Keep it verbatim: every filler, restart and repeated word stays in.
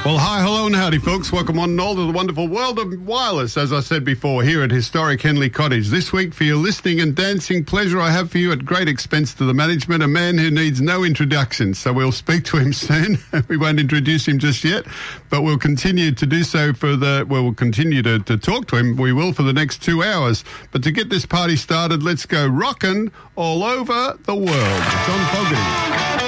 Well, hi, hello and howdy, folks. Welcome on and all to the wonderful world of wireless, as I said before, here at historic Henley Cottage. This week, for your listening and dancing pleasure, I have for you, at great expense to the management, a man who needs no introduction. So we'll speak to him soon. We won't introduce him just yet, but we'll continue to do so for the, well, we'll continue to, to talk to him. We will for the next two hours. But to get this party started, let's go rockin' all over the world. John Fogerty.